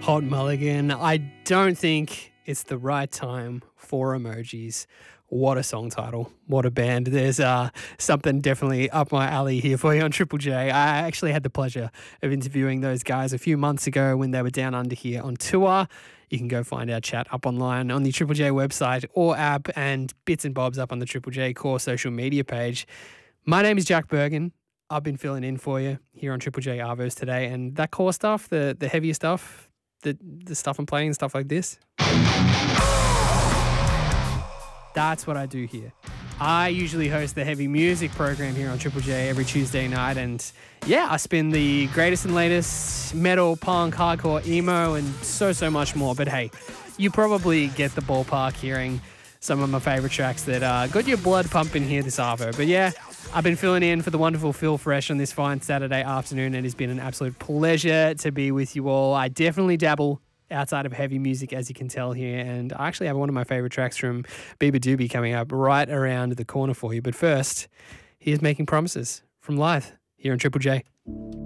Hot Mulligan. I don't think it's the right time for emojis. What a song title. What a band. There's something definitely up my alley here for you on Triple J. I actually had the pleasure of interviewing those guys a few months ago when they were down under here on tour. You can go find our chat up online on the Triple J website or app, and bits and bobs up on the Triple J core social media page. My name is Jack Bergen. I've been filling in for you here on Triple J Arvos today, and that core stuff, the heavier stuff, the stuff I'm playing, stuff like this, that's what I do here. I usually host the heavy music program here on Triple J every Tuesday night, and yeah, I spin the greatest and latest metal, punk, hardcore, emo, and so much more. But hey, you probably get the ballpark hearing some of my favorite tracks that got your blood pumping here this Arvo. But yeah, I've been filling in for the wonderful Phil Fresh on this fine Saturday afternoon. It has been an absolute pleasure to be with you all. I definitely dabble outside of heavy music, as you can tell here, and I actually have one of my favorite tracks from Bieber Doobie coming up right around the corner for you. But first, here's Making Promises from Lithe here on Triple J.